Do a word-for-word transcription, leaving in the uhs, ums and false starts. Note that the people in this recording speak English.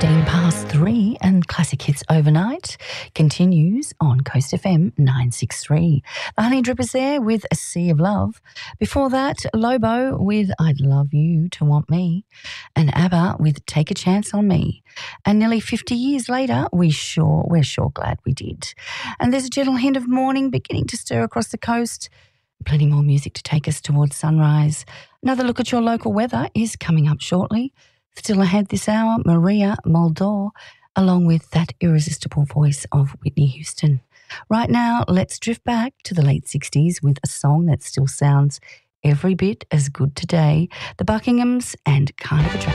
fifteen past three, and Classic Hits Overnight continues on Coast F M nine sixty-three. The Honey Drippers there with A Sea of Love. Before that, Lobo with I'd Love You to Want Me, and ABBA with Take a Chance on Me. And nearly fifty years later, we sure, we're sure glad we did. And there's a gentle hint of morning beginning to stir across the coast. Plenty more music to take us towards sunrise. Another look at your local weather is coming up shortly. Still ahead this hour, Maria Muldaur, along with that irresistible voice of Whitney Houston. Right now, let's drift back to the late sixties with a song that still sounds every bit as good today, the Buckinghams and Kind of Attractive.